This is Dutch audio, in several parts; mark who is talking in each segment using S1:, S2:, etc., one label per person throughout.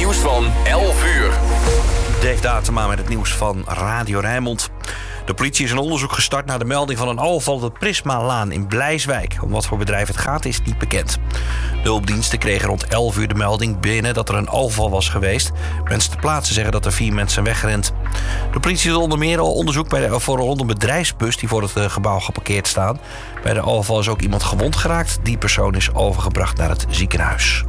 S1: nieuws van 11 uur.
S2: Dave Datema met het nieuws van Radio Rijnmond. De politie is een onderzoek gestart naar de melding van een overval op de Prisma-laan in Blijswijk. Om wat voor bedrijf het gaat is niet bekend. De hulpdiensten kregen rond 11 uur de melding binnen dat er een overval was geweest. Mensen ter plaatse zeggen dat er 4 mensen zijn weggerend. De politie doet onder meer al onderzoek rond een bedrijfsbus die voor het gebouw geparkeerd staat. Bij de overval is ook iemand gewond geraakt. Die persoon is overgebracht naar het ziekenhuis.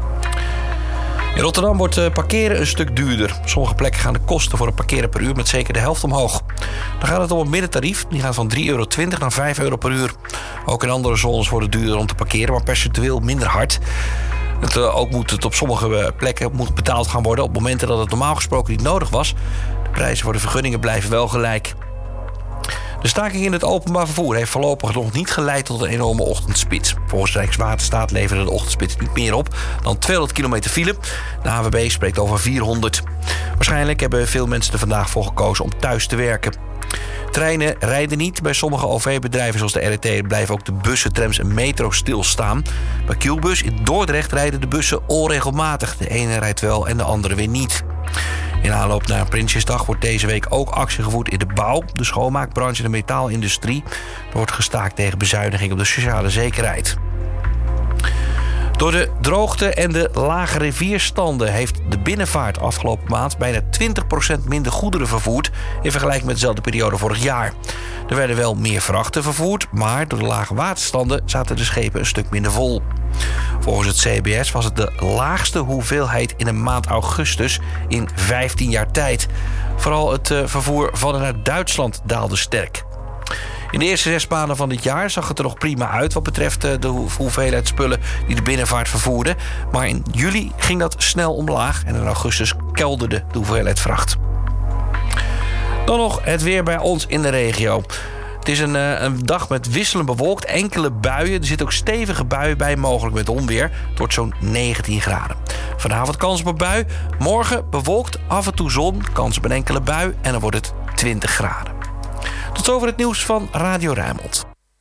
S2: In Rotterdam wordt parkeren een stuk duurder. Op sommige plekken gaan de kosten voor het parkeren per uur met zeker de helft omhoog. Dan gaat het om het middentarief. Die gaat van €3,20 naar €5 per uur. Ook in andere zones wordt het duurder om te parkeren, maar percentueel minder hard. Ook moet het op sommige plekken betaald gaan worden op momenten dat het normaal gesproken niet nodig was. De prijzen voor de vergunningen blijven wel gelijk. De staking in het openbaar vervoer heeft voorlopig nog niet geleid tot een enorme ochtendspits. Volgens Rijkswaterstaat leverde de ochtendspits niet meer op dan 200 kilometer file. De ANWB spreekt over 400. Waarschijnlijk hebben veel mensen er vandaag voor gekozen om thuis te werken. Treinen rijden niet. Bij sommige OV-bedrijven zoals de RET blijven ook de bussen, trams en metro stilstaan. Bij Qbus in Dordrecht rijden de bussen onregelmatig. De ene rijdt wel en de andere weer niet. In aanloop naar Prinsjesdag wordt deze week ook actie gevoerd in de bouw, de schoonmaakbranche en de metaalindustrie. Er wordt gestaakt tegen bezuiniging op de sociale zekerheid. Door de droogte en de lage rivierstanden heeft de binnenvaart afgelopen maand bijna 20% minder goederen vervoerd in vergelijking met dezelfde periode vorig jaar. Er werden wel meer vrachten vervoerd, maar door de lage waterstanden zaten de schepen een stuk minder vol. Volgens het CBS was het de laagste hoeveelheid in een maand augustus in 15 jaar tijd. Vooral het vervoer van en naar Duitsland daalde sterk. In de eerste 6 maanden van dit jaar zag het er nog prima uit wat betreft de hoeveelheid spullen die de binnenvaart vervoerde. Maar in juli ging dat snel omlaag en in augustus kelderde de hoeveelheid vracht. Dan nog het weer bij ons in de regio. Het is een dag met wisselend bewolkt, enkele buien. Er zitten ook stevige buien bij, mogelijk met onweer. Het wordt zo'n 19 graden. Vanavond kans op een bui. Morgen bewolkt, af en toe zon, kans op een enkele bui en dan wordt het 20 graden. Tot zover het nieuws van Radio Rijnmond.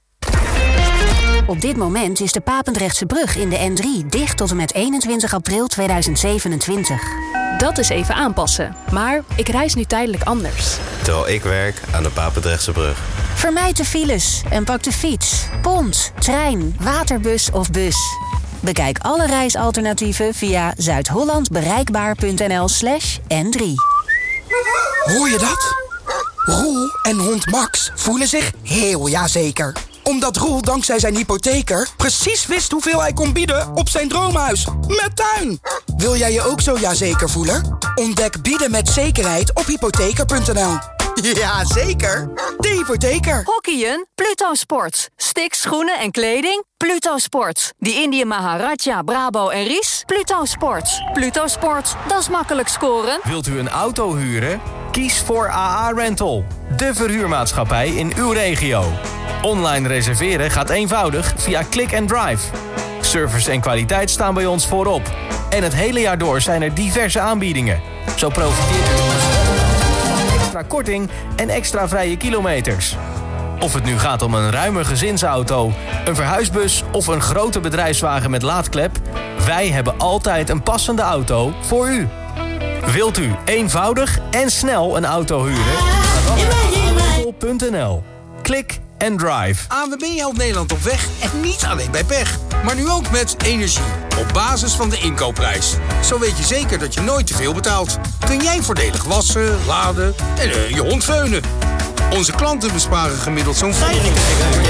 S3: Op dit moment is de Papendrechtse brug in de N3 dicht tot en met 21 april 2027.
S4: Dat is even aanpassen. Maar ik reis nu tijdelijk anders.
S5: Terwijl ik werk aan de Papendrechtse brug.
S3: Vermijd de files en pak de fiets, pont, trein, waterbus of bus. Bekijk alle reisalternatieven via zuidhollandbereikbaar.nl/N3.
S6: Hoor je dat? Roel en hond Max voelen zich heel jazeker. Omdat Roel dankzij zijn hypotheker precies wist hoeveel hij kon bieden op zijn droomhuis. Met tuin! Wil jij je ook zo jazeker voelen? Ontdek bieden met zekerheid op hypotheker.nl. Ja, zeker. De hypotheker.
S7: Hockeyen? Pluto Sports. Sticks, schoenen en kleding? Pluto Sports. Die Indië Maharaja, Brabo en Ries? Pluto Sports. Pluto Sports, dat is makkelijk scoren.
S8: Wilt u een auto huren? Kies voor AA Rental, de verhuurmaatschappij in uw regio. Online reserveren gaat eenvoudig via Click and Drive. Service en kwaliteit staan bij ons voorop. En het hele jaar door zijn er diverse aanbiedingen. Zo profiteert u van extra korting en extra vrije kilometers. Of het nu gaat om een ruime gezinsauto, een verhuisbus of een grote bedrijfswagen met laadklep, wij hebben altijd een passende auto voor u. Wilt u eenvoudig en snel een auto huren? Ga.nl. Click and Drive.
S9: ANWB helpt Nederland op weg en niet alleen bij pech. Maar nu ook met energie. Op basis van de inkoopprijs. Zo weet je zeker dat je nooit te veel betaalt. Kun jij voordelig wassen, laden en je hond veunen. Onze klanten besparen gemiddeld zo'n 5